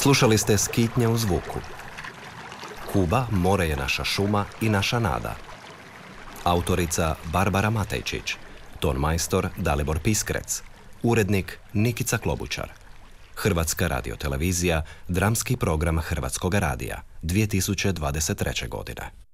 Slušali ste Skitnje u zvuku. Kuba, more je naša šuma i naša nada. Autorica Barbara Matejčić. Tonmajstor Dalibor Piskrec. Urednik Nikica Klobučar. Hrvatska radiotelevizija, dramski program Hrvatskoga radija, 2023. godine.